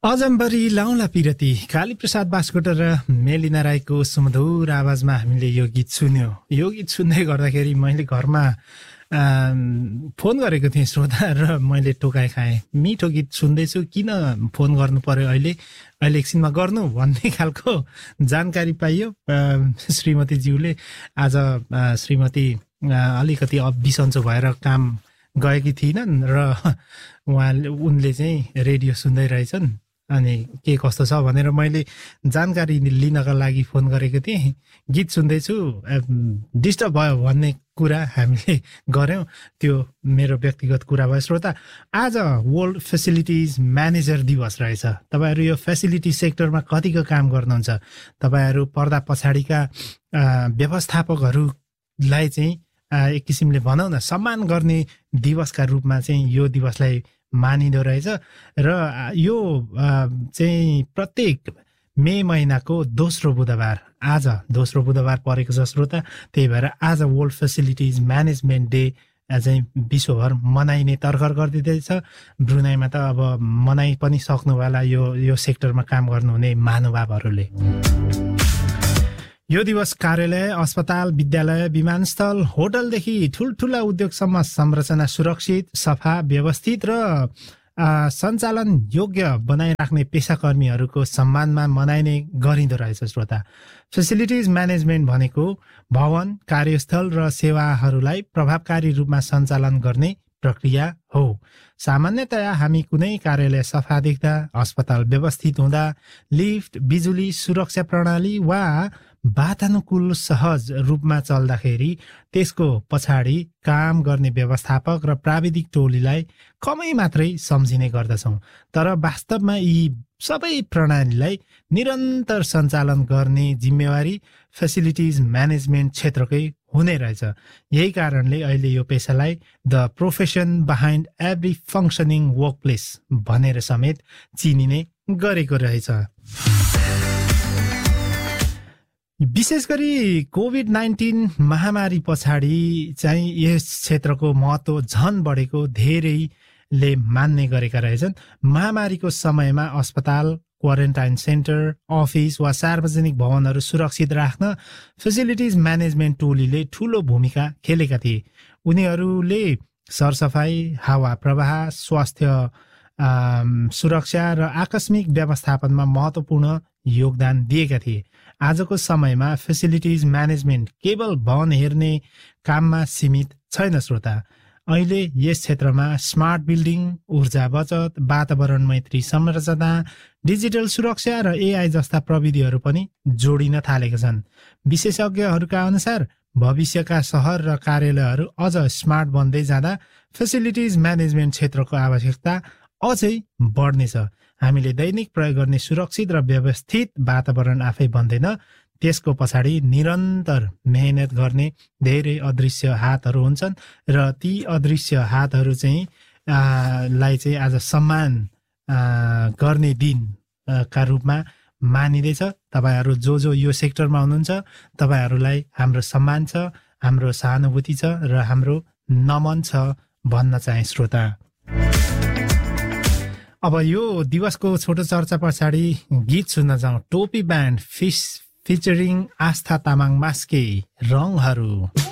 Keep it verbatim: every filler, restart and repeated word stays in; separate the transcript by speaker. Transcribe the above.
Speaker 1: अजम्बरी लाउला पिरती कालीप्रसाद बास्कोटा र मेलिना राईको सुमधुर आवाजमा हामीले यो गीत सुन्यो। यो गीत सुन्दै गर्दाखेरि मैले घरमा फोन गरेको थिएँ श्रोता र मैले टोकाइ खाएँ। मिठो गीत सुन्दैछु, किन फोन गर्नु पर्यो अहिले अहिले एकछिनमा गर्नु भन्ने खालको जानकारी पाइयो। श्रीमतीज्यूले आज श्रीमती अलिकति बिसन्चो भएर काम गएकी थिइनन् र उहाँले उनले चाहिँ रेडियो सुन्दै रहेछन् अनि के कस्तो छ भनेर मैले जानकारी लिनका लागि फोन गरेको थिएँ। गीत सुन्दैछु, डिस्टर्ब भयो भन्ने कुरा हामीले गऱ्यौँ, त्यो मेरो व्यक्तिगत कुरा भयो। श्रोता, आज वर्ल्ड फेसिलिटिज म्यानेजर दिवस रहेछ। तपाईँहरू यो फेसिलिटी सेक्टरमा कतिको काम गर्नुहुन्छ? तपाईँहरू पर्दा पछाडिका व्यवस्थापकहरूलाई चाहिँ एक किसिमले भनौँ न सम्मान गर्ने दिवसका रूपमा चाहिँ यो दिवसलाई मानिँदो रहेछ र यो चाहिँ प्रत्येक मे महिनाको दोस्रो बुधबार, आज दोस्रो बुधबार परेको छ श्रोता। त्यही भएर आज वर्ल्ड फेसिलिटिज म्यानेजमेन्ट डे चाहिँ विश्वभर मनाइने तर्खर गरिदिँदैछ। ब्रुनाईमा त अब मनाइ पनि सक्नु होला यो यो सेक्टरमा काम गर्नुहुने महानुभावहरूले। यो दिवस कार्यालय, अस्पताल, विद्यालय, विमानस्थल, होटलदेखि ठुल्ठुला उद्योगसम्म संरचना सुरक्षित, सफा, व्यवस्थित र सञ्चालन योग्य बनाइराख्ने पेसाकर्मीहरूको सम्मानमा मनाइने गरिँदो रहेछ श्रोता। फेसिलिटिज म्यानेजमेन्ट भनेको भवन, कार्यस्थल र सेवाहरूलाई प्रभावकारी रूपमा सञ्चालन गर्ने प्रक्रिया हो। सामान्यतया हामी कुनै कार्यालय सफा देख्दा, अस्पताल व्यवस्थित हुँदा, लिफ्ट, बिजुली सुरक्षा प्रणाली वा वातानुकूल सहज रूपमा चल्दाखेरि त्यसको पछाडि काम गर्ने व्यवस्थापक र प्राविधिक टोलीलाई कमै मात्रै सम्झिने गर्दछौँ। तर वास्तवमा यी सबै प्रणालीलाई निरन्तर सञ्चालन गर्ने जिम्मेवारी फेसिलिटिज म्यानेजमेन्ट क्षेत्रकै हुने रहेछ। यही कारणले अहिले यो पेसालाई the profession behind every functioning work place भनेर समेत चिनिने गरेको रहेछ। विशेष गरी कोभिड नाइन्टिन महामारी पछाडि चाहिँ यस क्षेत्रको महत्त्व झन बढेको धेरैले मान्ने गरेका रहेछन्। महामारीको समयमा अस्पताल, क्वारेन्टाइन सेन्टर, अफिस वा सार्वजनिक भवनहरू सुरक्षित राख्न फेसिलिटिज म्यानेजमेन्ट टोलीले ठूलो भूमिका खेलेका थिए। उनीहरूले सरसफाई, हावा प्रवाह, स्वास्थ्य सुरक्षा र आकस्मिक व्यवस्थापनमा महत्त्वपूर्ण योगदान दिएका थिए। आजको समयमा फेसिलिटिज म्यानेजमेन्ट केवल भवन हेर्ने काममा सीमित छैन श्रोता। अहिले यस क्षेत्रमा स्मार्ट बिल्डिङ, ऊर्जा बचत, वातावरण मैत्री संरचना, डिजिटल सुरक्षा र एआई जस्ता प्रविधिहरू पनि जोडिन थालेका छन्। विशेषज्ञहरूका अनुसार भविष्यका सहर र कार्यालयहरू अझ स्मार्ट बन्दै जाँदा फेसिलिटिज म्यानेजमेन्ट क्षेत्रको आवश्यकता अझै बढ्नेछ। हामीले दैनिक प्रयोग गर्ने सुरक्षित र व्यवस्थित वातावरण आफै बन्दैन, त्यसको पछाडि निरन्तर मेहनत गर्ने धेरै अदृश्य हातहरू हुन्छन् र ती अदृश्य हातहरू चाहिँ लाई चाहिँ आज सम्मान गर्ने दिन का रूपमा मानिँदैछ। तपाईँहरू जो जो यो सेक्टरमा हुनुहुन्छ तपाईँहरूलाई हाम्रो सम्मान छ, हाम्रो सहानुभूति छ र हाम्रो नमन छ भन्न चाहे श्रोता। अब यो दिवसको छोटो चर्चा पछाडि गीत सुन्न जाउँ। टोपी ब्यान्ड फिस फिचरिङ आस्था तामाङ मास्के रङहरू।